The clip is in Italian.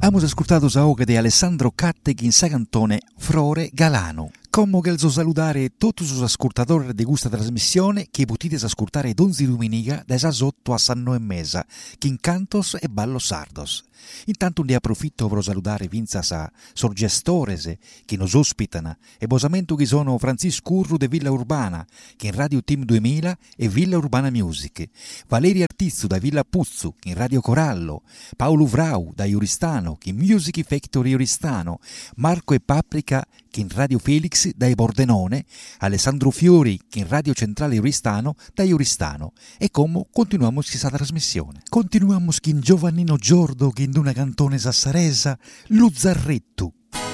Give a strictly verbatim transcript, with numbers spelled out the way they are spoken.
Hemos ascoltato Saoga di Alessandro Catteghi in sa cantone Frore Galano. Come che so salutare tutti i ascoltatori di questa trasmissione che potete ascoltare donzi domenica da sotto a Sanno e Mesa, che in cantos e ballo sardos. Intanto ne approfitto per salutare Vinzas a sorgestores che nos ospitano e bosamento che sono Francisco Urru de Villa Urbana, che in Radio Team duemila e Villa Urbana Music, Valeria Artizzu da Villa Puzzu, che in Radio Corallo, Paolo Vrau da Iuristano, che in Music Factory Iuristano, Marco e Paprika, che in Radio Felix da Bordenone, Alessandro Fiori, che in Radio Centrale Iuristano da Iuristano. E come continuiamo questa trasmissione? Continuiamo con Giovannino Giordo, che in una cantone sassaresa, Lo Zarretto.